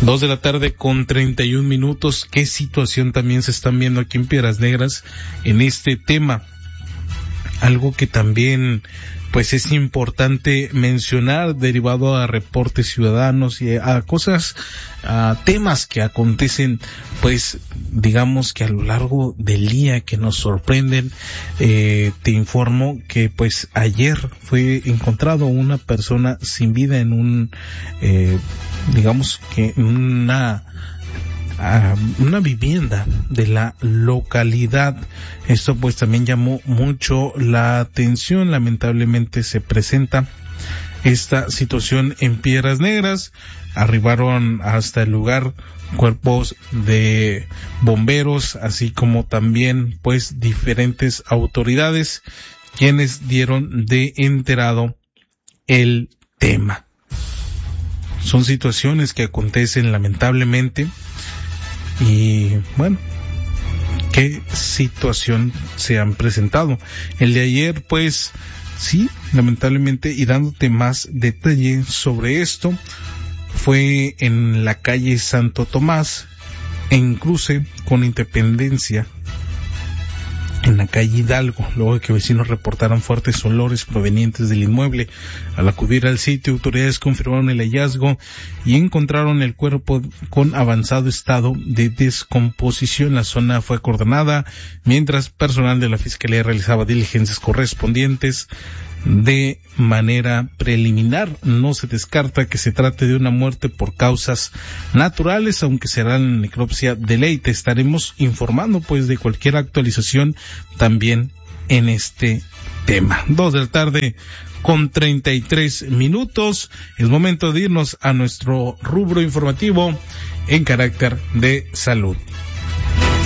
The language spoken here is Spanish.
2:31 p.m. ¿Qué situación también se están viendo aquí en Piedras Negras en este tema? Algo que también pues es importante mencionar derivado a reportes ciudadanos y a cosas, a temas que acontecen, pues digamos que a lo largo del día que nos sorprenden. Te informo que pues ayer fue encontrado una persona sin vida en un, digamos que una vivienda de la localidad. Esto pues también llamó mucho la atención. Lamentablemente se presenta esta situación en Piedras Negras. Arribaron hasta el lugar cuerpos de bomberos, así como también pues diferentes autoridades quienes dieron de enterado el tema. Son situaciones que acontecen lamentablemente. Y bueno, qué situación se han presentado. El de ayer, pues, sí, lamentablemente, y dándote más detalle sobre esto, fue en la calle Santo Tomás, en cruce con Independencia, en la calle Hidalgo, luego de que vecinos reportaron fuertes olores provenientes del inmueble. Al acudir al sitio, autoridades confirmaron el hallazgo y encontraron el cuerpo con avanzado estado de descomposición. La zona fue acordonada mientras personal de la Fiscalía realizaba diligencias correspondientes. De manera preliminar, no se descarta que se trate de una muerte por causas naturales, aunque será la necropsia de ley. Te estaremos informando pues de cualquier actualización también en este tema. 2:33 p.m. Es momento de irnos a nuestro rubro informativo en carácter de salud.